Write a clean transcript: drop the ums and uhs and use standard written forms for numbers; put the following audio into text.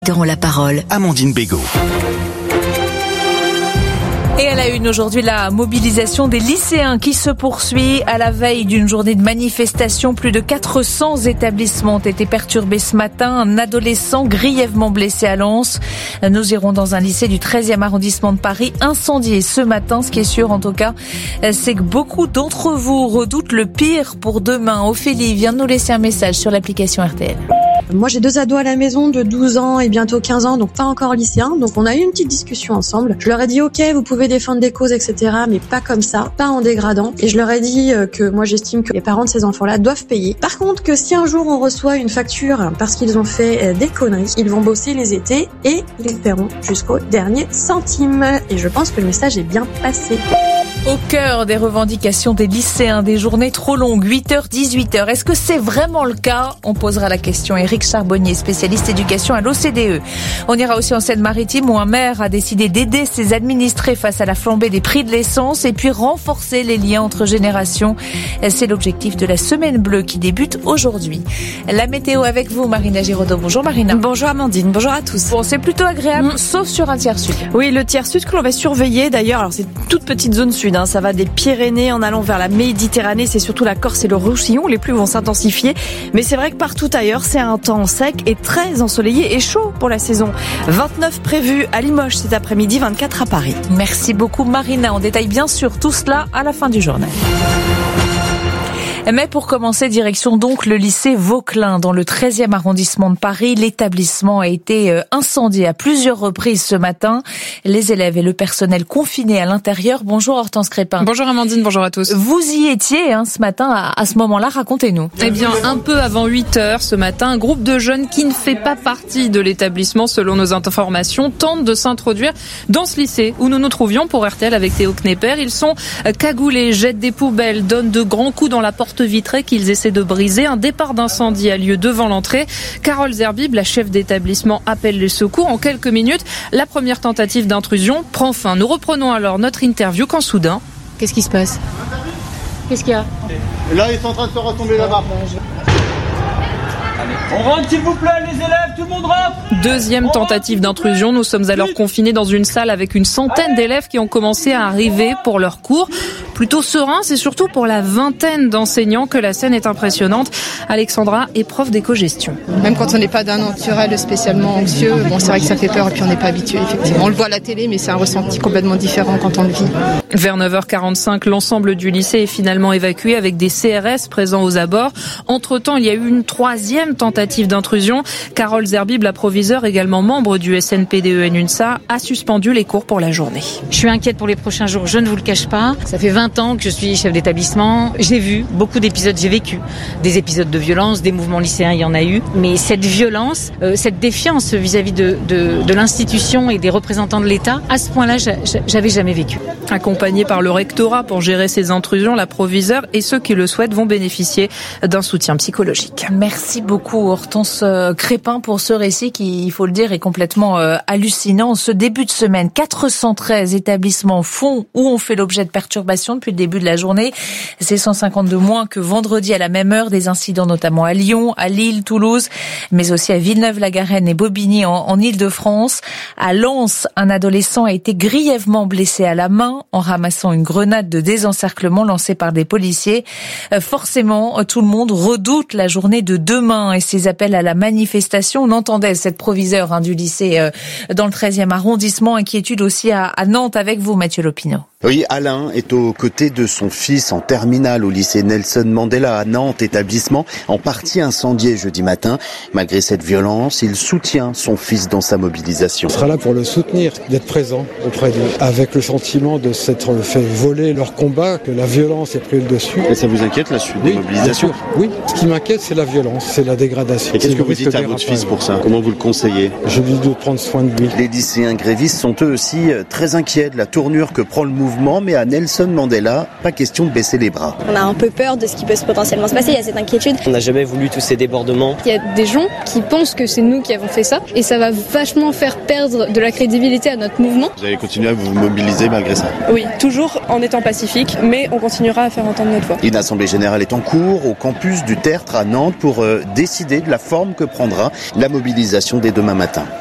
Dans la parole, Amandine Bégaud. Et à la une aujourd'hui, la mobilisation des lycéens qui se poursuit à la veille d'une journée de manifestation. Plus de 400 établissements ont été perturbés ce matin. Un adolescent grièvement blessé à Lens. Nous irons dans un lycée du 13e arrondissement de Paris, incendié ce matin. Ce qui est sûr en tout cas, c'est que beaucoup d'entre vous redoutent le pire pour demain. Ophélie vient de nous laisser un message sur l'application RTL. Moi, j'ai 2 ados à la maison de 12 ans et bientôt 15 ans, donc pas encore lycéens. Donc on a eu une petite discussion ensemble. Je leur ai dit, ok, vous pouvez défendre des causes, etc., mais pas comme ça, pas en dégradant. Et je leur ai dit que moi, j'estime que les parents de ces enfants-là doivent payer. Par contre, que si un jour on reçoit une facture parce qu'ils ont fait des conneries, ils vont bosser les étés et ils paieront jusqu'au dernier centime. Et je pense que le message est bien passé. Au cœur des revendications des lycéens, des journées trop longues, 8h, 18h. Est-ce que c'est vraiment le cas? On posera la question. Éric Charbonnier, spécialiste éducation à l'OCDE. On ira aussi en Seine-Maritime où un maire a décidé d'aider ses administrés face à la flambée des prix de l'essence et puis renforcer les liens entre générations. C'est l'objectif de la Semaine Bleue qui débute aujourd'hui. La météo avec vous, Marina Giraudot. Bonjour Marina. Bonjour Amandine, bonjour à tous. Bon, c'est plutôt agréable, sauf sur un tiers sud. Oui, le tiers sud que l'on va surveiller d'ailleurs. Alors c'est une toute petite zone sud. Ça va des Pyrénées en allant vers la Méditerranée. C'est surtout la Corse et le Roussillon. Les pluies vont s'intensifier. Mais c'est vrai que partout ailleurs, c'est un temps sec et très ensoleillé et chaud pour la saison. 29 prévus à Limoges cet après-midi, 24 à Paris. Merci beaucoup Marina. On détaille bien sûr tout cela à la fin du journal. Mais pour commencer, direction donc le lycée Vauquelin dans le 13e arrondissement de Paris. L'établissement a été incendié à plusieurs reprises ce matin. Les élèves et le personnel confinés à l'intérieur. Bonjour Hortense Crépin. Bonjour Amandine, bonjour à tous. Vous y étiez ce matin à ce moment-là, racontez-nous. Eh bien, un peu avant 8h ce matin, un groupe de jeunes qui ne fait pas partie de l'établissement selon nos informations tente de s'introduire dans ce lycée où nous nous trouvions pour RTL avec Théo Knepper. Ils sont cagoulés, jettent des poubelles, donnent de grands coups dans la porte vitrée qu'ils essaient de briser. Un départ d'incendie a lieu devant l'entrée. Carole Zerbib, la chef d'établissement, appelle les secours. En quelques minutes, la première tentative d'intrusion prend fin. Nous reprenons alors notre interview quand soudain... Qu'est-ce qui se passe? Qu'est-ce qu'il y a? Là, ils sont en train de se retomber là-bas. On rentre s'il vous plaît les élèves, tout le monde rentre. Deuxième tentative d'intrusion, nous sommes alors confinés dans une salle avec une centaine d'élèves qui ont commencé à arriver pour leur cours. Plutôt serein, c'est surtout pour la vingtaine d'enseignants que la scène est impressionnante. Alexandra est prof d'éco-gestion. Même quand on n'est pas d'un naturel spécialement anxieux, c'est vrai que ça fait peur et puis on n'est pas habitué effectivement. On le voit à la télé mais c'est un ressenti complètement différent quand on le vit. Vers 9h45, l'ensemble du lycée est finalement évacué avec des CRS présents aux abords. Entre-temps, il y a eu une troisième tentative d'intrusion. Carole Zerbib, la proviseure, également membre du SNPDEN-UNSA, a suspendu les cours pour la journée. Je suis inquiète pour les prochains jours, je ne vous le cache pas. Ça fait 20 ans que je suis chef d'établissement. J'ai vu beaucoup d'épisodes, j'ai vécu des épisodes de violence, des mouvements lycéens, il y en a eu. Mais cette violence, cette défiance vis-à-vis de l'institution et des représentants de l'État, à ce point-là, j'avais jamais vécu. Accompagnée par le rectorat pour gérer ces intrusions, la proviseure et ceux qui le souhaitent vont bénéficier d'un soutien psychologique. Merci beaucoup Hortense Crépin pour ce récit qui, il faut le dire, est complètement hallucinant. Ce début de semaine, 413 établissements font ou ont fait l'objet de perturbations depuis le début de la journée. C'est 152 moins que vendredi à la même heure. Des incidents notamment à Lyon, à Lille, Toulouse, mais aussi à Villeneuve-la-Garenne et Bobigny en Île-de-France. À Lens, un adolescent a été grièvement blessé à la main en ramassant une grenade de désencerclement lancée par des policiers. Forcément, tout le monde redoute la journée de demain et ses appels à la manifestation. On entendait cette proviseure du lycée dans le 13e arrondissement. Inquiétude aussi à Nantes avec vous, Mathieu Lopineau. Oui, Alain est aux côtés de son fils en terminale au lycée Nelson Mandela à Nantes, établissement en partie incendié jeudi matin. Malgré cette violence, il soutient son fils dans sa mobilisation. On sera là pour le soutenir, d'être présent auprès d'eux, avec le sentiment de s'être fait voler leur combat, que la violence ait pris le dessus. Et ça vous inquiète la suite des mobilisations? Oui, ce qui m'inquiète c'est la violence, c'est la dégradation. Et qu'est-ce que vous dites à votre fils pour ça? Comment vous le conseillez? Je lui dis de prendre soin de lui. Les lycéens grévistes sont eux aussi très inquiets de la tournure que prend le mouvement, mais à Nelson Mandela, pas question de baisser les bras. On a un peu peur de ce qui peut potentiellement se passer, il y a cette inquiétude. On n'a jamais voulu tous ces débordements. Il y a des gens qui pensent que c'est nous qui avons fait ça et ça va vachement faire perdre de la crédibilité à notre mouvement. Vous allez continuer à vous mobiliser malgré ça? Oui, toujours en étant pacifique, mais on continuera à faire entendre notre voix. Une assemblée générale est en cours au campus du Tertre à Nantes pour décider de la forme que prendra la mobilisation dès demain matin.